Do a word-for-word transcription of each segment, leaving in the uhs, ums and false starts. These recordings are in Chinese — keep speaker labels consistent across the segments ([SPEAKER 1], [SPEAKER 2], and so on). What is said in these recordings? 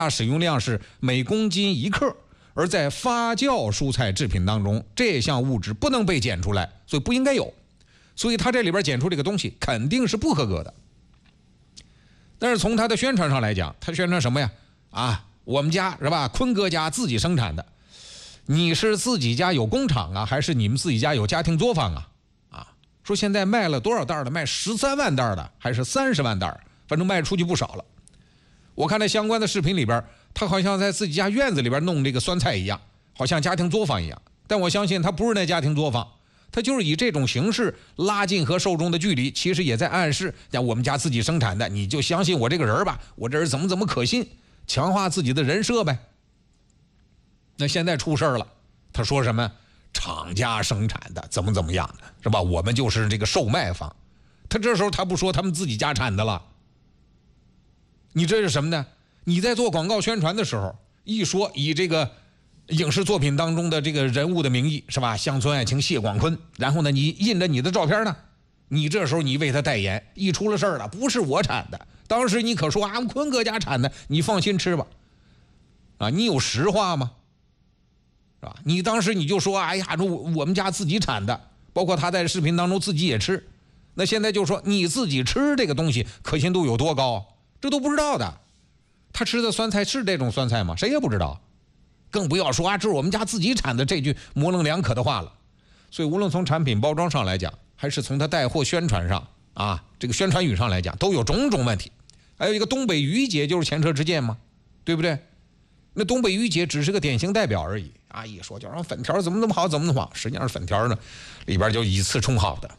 [SPEAKER 1] 使用量是每公斤一克，而在发酵蔬菜制品当中，这项物质不能被检出来，所以不应该有。所以它这里边检出这个东西肯定是不合格的。但是从它的宣传上来讲，它宣传什么呀？啊，我们家是吧？坤哥家自己生产的。你是自己家有工厂啊，还是你们自己家有家庭作坊啊？啊，说现在卖了多少袋的？卖十三万袋的，还是三十万袋？反正卖出去不少了。我看那相关的视频里边，他好像在自己家院子里边弄这个酸菜一样，好像家庭作坊一样。但我相信他不是那家庭作坊，他就是以这种形式拉近和受众的距离，其实也在暗示，像我们家自己生产的，你就相信我这个人吧，我这人怎么怎么可信，强化自己的人设呗。那现在出事了，他说什么厂家生产的怎么怎么样的，是吧？我们就是这个售卖方。他这时候他不说他们自己家产的了，你这是什么呢？你在做广告宣传的时候，一说以这个影视作品当中的这个人物的名义，是吧？乡村爱情谢广坤，然后呢，你印着你的照片呢，你这时候你为他代言，一出了事儿了，不是我产的，当时你可说啊，坤哥家产的，你放心吃吧，啊，你有实话吗？是吧？你当时你就说，哎呀，我们家自己产的，包括他在视频当中自己也吃，那现在就说你自己吃这个东西可信度有多高，这都不知道的。他吃的酸菜是这种酸菜吗？谁也不知道，更不要说啊，这是我们家自己产的这句模棱两可的话了。所以无论从产品包装上来讲，还是从他带货宣传上啊，这个宣传语上来讲，都有种种问题。还有一个东北鱼姐就是前车之鉴嘛，对不对？那东北鱼姐只是个典型代表而已啊！一说就让粉条怎么那么好，怎么那么好，实际上粉条呢里边就以次充好的。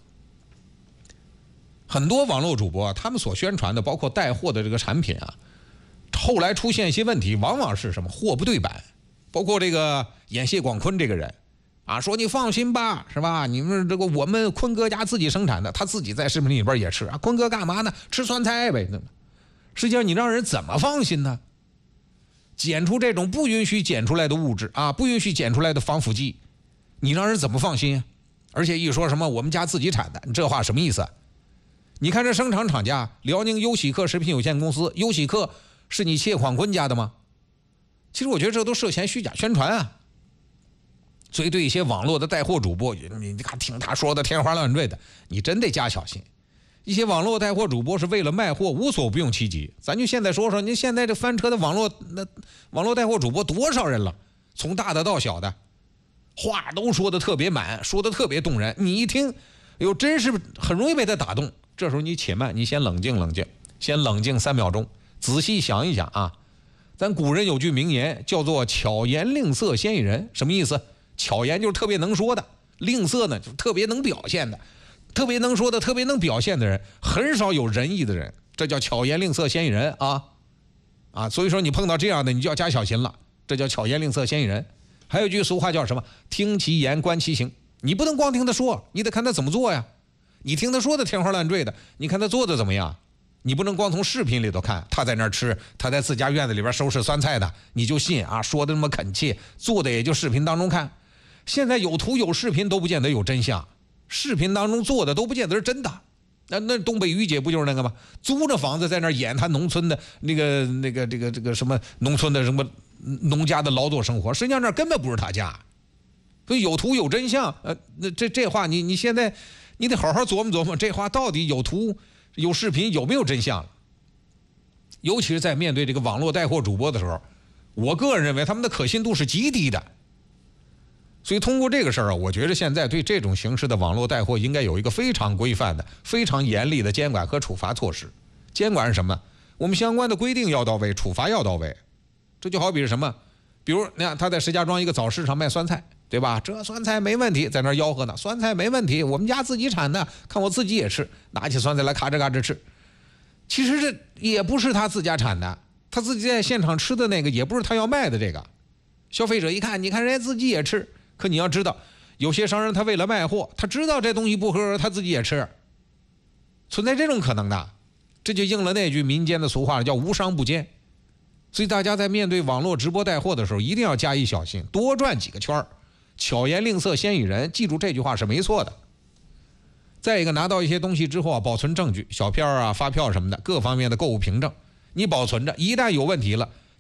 [SPEAKER 1] 很多网络主播他们所宣传的，包括带货的这个产品啊，后来出现一些问题，往往是什么货不对版。包括这个演谢广坤这个人啊，说你放心吧，是吧？你们这个我们坤哥家自己生产的，他自己在视频里边也吃啊。坤哥干嘛呢？吃酸菜呗。实际上你让人怎么放心呢？检出这种不允许检出来的物质啊，不允许检出来的防腐剂，你让人怎么放心啊？而且一说什么我们家自己产的，这话什么意思？你看这生产厂家辽宁优喜客食品有限公司，优喜客是你谢广坤家的吗？其实我觉得这都涉嫌虚假宣传啊。所以对一些网络的带货主播，你看听他说的天花乱坠的，你真得加小心。一些网络带货主播是为了卖货无所不用其极。咱就现在说说，您现在这翻车的网络那网络带货主播多少人了？从大的到小的，话都说的特别满，说的特别动人。你一听，哟，真是很容易被他打动。这时候你且慢，你先冷静冷静，先冷静三秒钟，仔细想一想啊。咱古人有句名言叫做巧言令色鲜矣仁，什么意思？巧言就是特别能说的，令色呢就是特别能表现的。特别能说的，特别能表现的人，很少有仁义的人，这叫巧言令色鲜矣仁啊啊！所以说你碰到这样的，你就要加小心了，这叫巧言令色鲜矣仁。还有一句俗话叫什么？听其言，观其行。你不能光听他说，你得看他怎么做呀。你听他说的天花乱坠的，你看他做的怎么样？你不能光从视频里头看他在那儿吃，他在自家院子里边收拾酸菜的，你就信啊？说的那么恳切，做的也就视频当中看。现在有图有视频都不见得有真相。视频当中做的都不见得是真的，那那东北于姐不就是那个吗？租着房子在那演他农村的那个那个这个这个什么农村的什么农家的劳作生活，实际上那根本不是他家。所以有图有真相，呃，那这这话你你现在你得好好琢磨琢磨，这话到底有图有视频有没有真相？尤其是在面对这个网络带货主播的时候，我个人认为他们的可信度是极低的。所以通过这个事儿啊，我觉得现在对这种形式的网络带货应该有一个非常规范的、非常严厉的监管和处罚措施。监管是什么？我们相关的规定要到位，处罚要到位。这就好比是什么？比如你看他在石家庄一个早市上卖酸菜，对吧？这酸菜没问题，在那儿吆喝呢，酸菜没问题，我们家自己产的，看我自己也吃，拿起酸菜来咔哧咔哧吃。其实这也不是他自家产的，他自己在现场吃的那个也不是他要卖的这个。消费者一看，你看人家自己也吃。可你要知道，有些商人他为了卖货，他知道这东西不合格，他自己也吃，存在这种可能的，这就应了那句民间的俗话，叫无商不奸。所以大家在面对网络直播带货的时候，一定要加以小心，多转几个圈，巧言令色鲜矣仁，记住这句话是没错的。再一个，拿到一些东西之后啊，保存证据，小票啊、发票什么的，各方面的购物凭证，你保存着，一旦有问题了，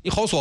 [SPEAKER 1] 你好所